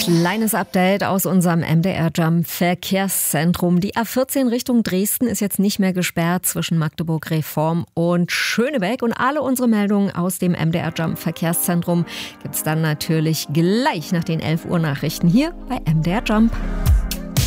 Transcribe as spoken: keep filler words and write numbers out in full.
Kleines Update aus unserem M D R Jump Verkehrszentrum. Die A vierzehn Richtung Dresden ist jetzt nicht mehr gesperrt zwischen Magdeburg Reform und Schönebeck. Und alle unsere Meldungen aus dem M D R Jump Verkehrszentrum gibt's dann natürlich gleich nach den elf Uhr Nachrichten hier bei M D R Jump.